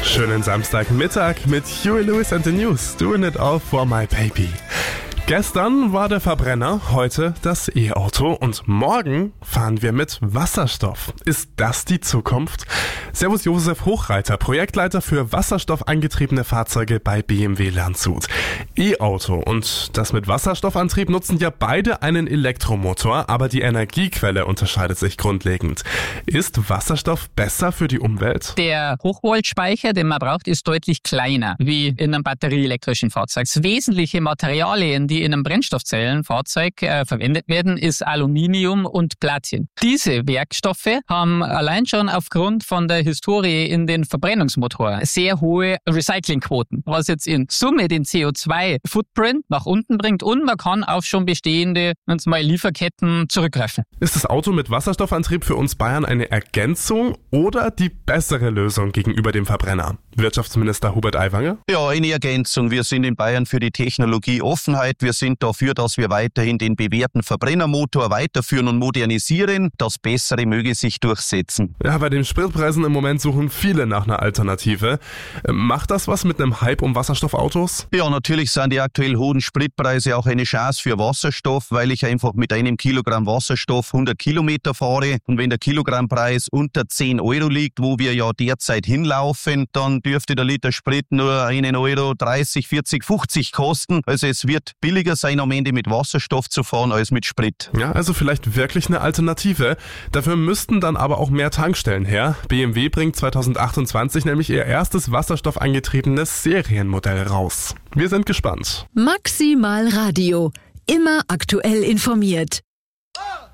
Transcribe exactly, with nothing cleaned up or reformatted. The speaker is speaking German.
Schönen Samstagmittag mit Huey Lewis and the News. Doing it all for my baby. Gestern war der Verbrenner, heute das E-Auto und morgen fahren wir mit Wasserstoff. Ist das die Zukunft? Servus Josef Hochreiter, Projektleiter für wasserstoffangetriebene Fahrzeuge bei B M W Landshut. E-Auto und das mit Wasserstoffantrieb nutzen ja beide einen Elektromotor, aber die Energiequelle unterscheidet sich grundlegend. Ist Wasserstoff besser für die Umwelt? Der Hochvoltspeicher, den man braucht, ist deutlich kleiner wie in einem batterieelektrischen Fahrzeug. Wesentliche Materialien, die in einem Brennstoffzellenfahrzeug äh, verwendet werden, ist Aluminium und Platin. Diese Werkstoffe haben allein schon aufgrund von der Historie in den Verbrennungsmotoren sehr hohe Recyclingquoten, was jetzt in Summe den C O zwei Footprint nach unten bringt und man kann auf schon bestehende mal Lieferketten zurückgreifen. Ist das Auto mit Wasserstoffantrieb für uns Bayern eine Ergänzung oder die bessere Lösung gegenüber dem Verbrenner? Wirtschaftsminister Hubert Aiwanger? Ja, eine Ergänzung. Wir sind in Bayern für die Technologieoffenheit. Wir sind dafür, dass wir weiterhin den bewährten Verbrennermotor weiterführen und modernisieren. Das Bessere möge sich durchsetzen. Ja, bei den Spritpreisen im Moment suchen viele nach einer Alternative. Macht das was mit einem Hype um Wasserstoffautos? Ja, natürlich sind die aktuell hohen Spritpreise auch eine Chance für Wasserstoff, weil ich einfach mit einem Kilogramm Wasserstoff hundert Kilometer fahre. Und wenn der Kilogrammpreis unter zehn Euro liegt, wo wir ja derzeit hinlaufen, dann dürfte der Liter Sprit nur einen Euro dreißig, vierzig, fünfzig kosten. Also es wird billiger sein, am Ende mit Wasserstoff zu fahren als mit Sprit. Ja, also vielleicht wirklich eine Alternative. Dafür müssten dann aber auch mehr Tankstellen her. B M W bringt zwanzig achtundzwanzig nämlich ihr erstes wasserstoffangetriebenes Serienmodell raus. Wir sind gespannt. Maximal Radio. Immer aktuell informiert.